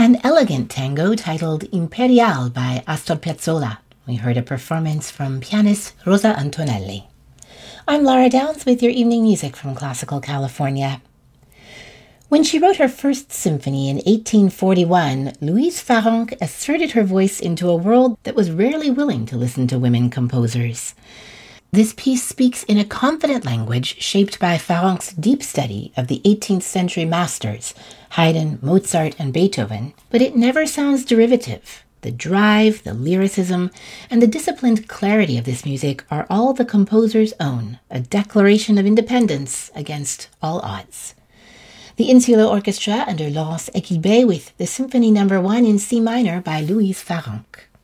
An elegant tango titled Imperial by Astor Piazzolla. We heard a performance from pianist Rosa Antonelli. I'm Laura Downs with your evening music from Classical California. When she wrote her first symphony in 1841, Louise Farrenc asserted her voice into a world that was rarely willing to listen to women composers. This piece speaks in a confident language shaped by Farrenc's deep study of the 18th century masters, Haydn, Mozart, and Beethoven, but it never sounds derivative. The drive, the lyricism, and the disciplined clarity of this music are all the composer's own, a declaration of independence against all odds. The Insular Orchestra under Laurence Equibé with the Symphony No. 1 in C minor by Louise Farrenc.